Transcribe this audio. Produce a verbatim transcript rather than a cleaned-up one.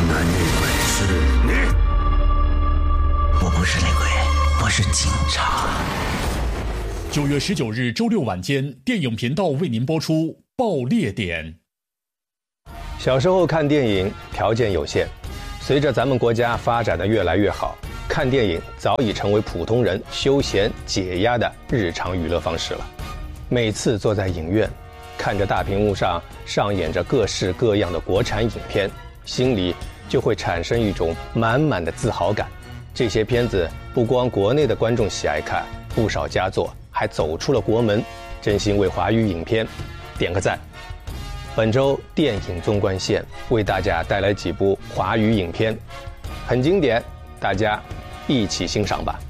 男内鬼是你？ 我不是内鬼，我是警察。 九月十九日周六晚间，电影频道为您播出《爆裂点》。 小时候看电影条件有限，随着咱们国家发展的越来越好，看电影早已成为普通人休闲解压的日常娱乐方式了。每次坐在影院，看着大屏幕上上演着各式各样的国产影片，心里就会产生一种满满的自豪感。这些片子不光国内的观众喜爱看，不少佳作还走出了国门，真心为华语影片点个赞。本周电影纵贯线为大家带来几部华语影片，很经典，大家一起欣赏吧。